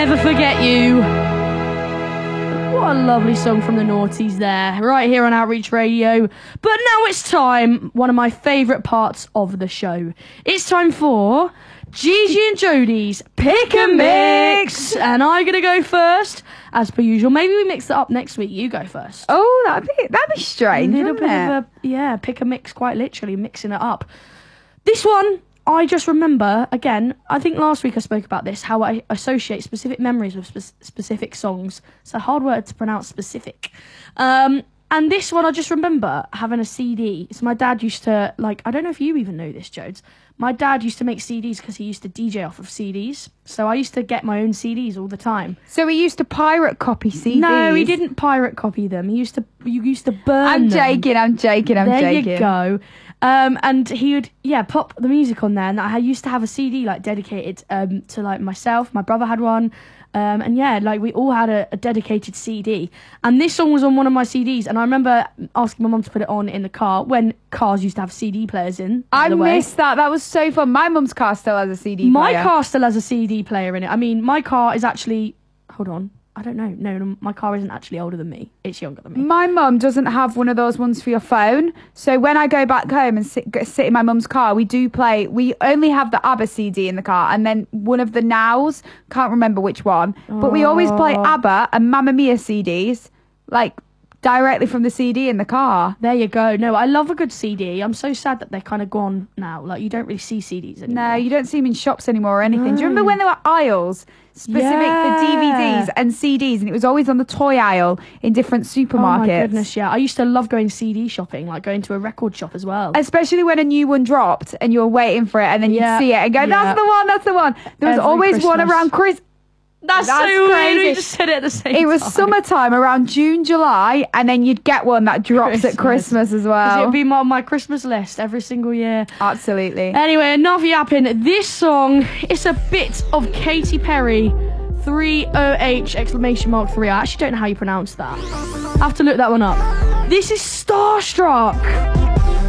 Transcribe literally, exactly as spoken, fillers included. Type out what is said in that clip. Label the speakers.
Speaker 1: Never Forget You. What a lovely song from the Naughties there, right here on Outreach Radio. But now it's time, one of my favourite parts of the show. It's time for Gigi and Jodie's Pick a Mix. And I'm going to go first, as per usual. Maybe we mix it up next week. You go first.
Speaker 2: Oh, that'd be, that'd be strange,
Speaker 1: A little
Speaker 2: wouldn't
Speaker 1: bit
Speaker 2: it?
Speaker 1: of a, yeah, pick a mix, quite literally, mixing it up. This one, I just remember, again, I think last week I spoke about this, how I associate specific memories with spe- specific songs. It's a hard word to pronounce, specific. Um, and this one I just remember having a C D. So my dad used to, like, I don't know if you even know this, Jodes. My dad used to make C Ds because he used to D J off of C Ds. So I used to get my own C Ds all the time.
Speaker 2: So he used to pirate copy C Ds?
Speaker 1: No, he didn't pirate copy them. He used to, you used to burn
Speaker 2: I'm
Speaker 1: them.
Speaker 2: joking, I'm joking, I'm
Speaker 1: there
Speaker 2: joking.
Speaker 1: There you go. Um, and he would, yeah, pop the music on there. And I used to have a C D, like, dedicated um, to, like, myself. My brother had one. Um, and, yeah, like, we all had a, a dedicated C D. And this song was on one of my C Ds. And I remember asking my mum to put it on in the car when cars used to have C D players in.
Speaker 2: I
Speaker 1: the way.
Speaker 2: missed that. That was so fun. My mum's car still has a C D
Speaker 1: My
Speaker 2: player.
Speaker 1: car still has a C D player in it. I mean, my car is actually... Hold on. I don't know. No, no, my car isn't actually older than me. It's younger than me.
Speaker 2: My mum doesn't have one of those ones for your phone. So when I go back home and sit, go- sit in my mum's car, we do play. We only have the ABBA C D in the car, and then one of the Nows. Can't remember which one, but we always play
Speaker 1: Oh.
Speaker 2: ABBA and Mamma Mia C Ds, like directly from the C D in the car.
Speaker 1: There you go. No, I love a good C D. I'm so sad that they're kind of gone now. Like, you don't really see C Ds anymore.
Speaker 2: No, you don't see them in shops anymore or anything.
Speaker 1: No.
Speaker 2: Do you remember when there were aisles specific
Speaker 1: Yeah.
Speaker 2: for D V Ds and C Ds, and it was always on the toy aisle in different supermarkets?
Speaker 1: Oh my goodness, yeah. I used to love going C D shopping, like going to a record shop as well.
Speaker 2: Especially when a new one dropped and you were waiting for it, and then
Speaker 1: Yeah.
Speaker 2: you'd see it and go, "That's
Speaker 1: Yeah.
Speaker 2: the one, that's the one." There was
Speaker 1: Every
Speaker 2: always one
Speaker 1: Christmas.
Speaker 2: around Chris.
Speaker 1: That's,
Speaker 2: That's
Speaker 1: so weird.
Speaker 2: crazy.
Speaker 1: We just said it at the same
Speaker 2: It was
Speaker 1: time.
Speaker 2: summertime around June, July, and then you'd get one that drops at Christmas as
Speaker 1: 'Cause
Speaker 2: well.
Speaker 1: it'd be on my Christmas list every single year.
Speaker 2: Absolutely.
Speaker 1: Anyway, enough yapping. This song, it's a bit of Katy Perry. three O H exclamation mark three. I actually don't know how you pronounce that. I have to look that one up. This is Starstruck.